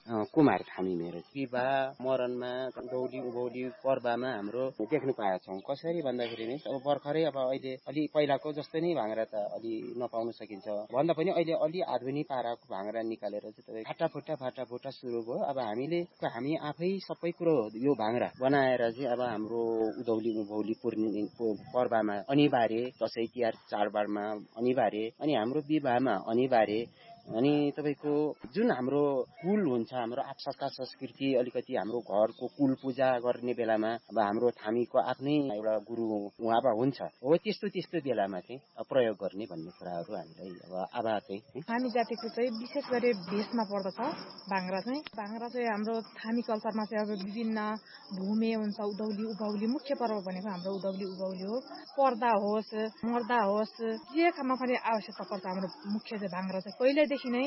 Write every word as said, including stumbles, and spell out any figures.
कुमार थामी मेरो विवाह मरणमा उभौली उभौली पर्वमा हाम्रो देख्न पाएका छौँ। कसरी भन्दाखेरि नि अब भर्खरै अब अहिले अलि पहिलाको जस्तै नै भाङ्रा त अलि नपाउन सकिन्छ भन्दा पनि अहिले अलि आधुनिक पाराको भाङ्रा निकालेर चाहिँ फाटाफुट्टा फाटाफुट्टा सुरु भयो। अब हामीले हामी आफै सबै कुरो यो भाङ्रा बनाएर चाहिँ अब हाम्रो उधौली उभौली पूर्णि पर्वमा अनिवार्य, दसैँ तिहार चाडबाडमा अनिवार्य, अनि हाम्रो विवाहमा अनिवार्य, अनि तपाईँको जुन हाम्रो कुल हुन्छ हाम्रो संस्कार संस्कृति अलिकति हाम्रो घरको कुल पूजा गर्ने बेलामा अब हाम्रो थामीको आफ्नै एउटा गुरु उहाँ अब हुन्छ हो त्यस्तो त्यस्तो बेलामा चाहिँ प्रयोग गर्ने भन्ने कुराहरू हामीलाई अब आभा चाहिँ थामी जातिको चाहिँ विशेष गरी भेषमा पर्दछ भाङ्रा चाहिँ। भाङ्रा चाहिँ हाम्रो थामी कल्चरमा चाहिँ अब विभिन्न भूमे हुन्छ, उधौली उभौली मुख्य पर्व भनेको हाम्रो उधौली उभौली हो। पर्दा होस् मर्दा होस् जे काममा पनि आवश्यकता पर्छ हाम्रो मुख्य चाहिँ भाङ्रा चाहिँ पहिल्यैदेखि नै